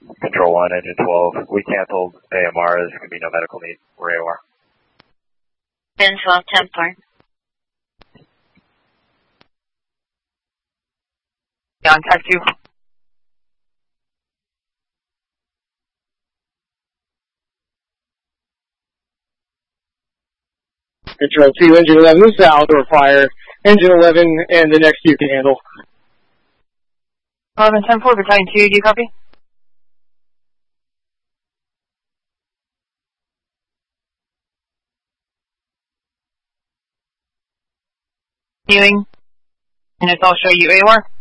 Control 1, Engine 12. We canceled AMR. There's going to be no medical need. We're AOR. Engine 12, 10-4. Contact you. Control 2, Engine 11, this is outdoor fire. Engine 11 and the next you can handle. 11, 10-4, Battalion 2, do you copy? Viewing. And it's all show you AOR.